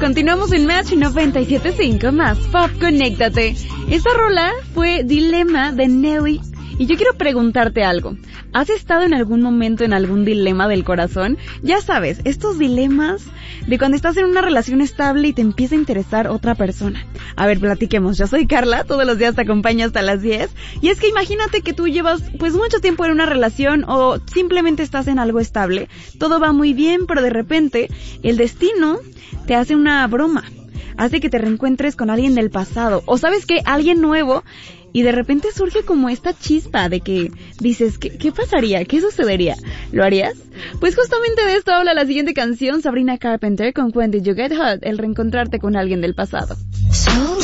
Continuamos en Match 97.5 más Pop, conéctate. Esta rola fue Dilema de Nelly. Y yo quiero preguntarte algo. ¿Has estado en algún momento en algún dilema del corazón? Ya sabes, estos dilemas de cuando estás en una relación estable y te empieza a interesar otra persona. A ver, platiquemos. Yo soy Carla, todos los días te acompaño hasta las 10. Y es que imagínate que tú llevas pues mucho tiempo en una relación o simplemente estás en algo estable. Todo va muy bien, pero de repente el destino te hace una broma. Hace que te reencuentres con alguien del pasado. O sabes que alguien nuevo. Y de repente surge como esta chispa de que dices, ¿qué pasaría? ¿Qué sucedería? ¿Lo harías? Pues justamente de esto habla la siguiente canción, Sabrina Carpenter con When Did You Get Hot, el reencontrarte con alguien del pasado. So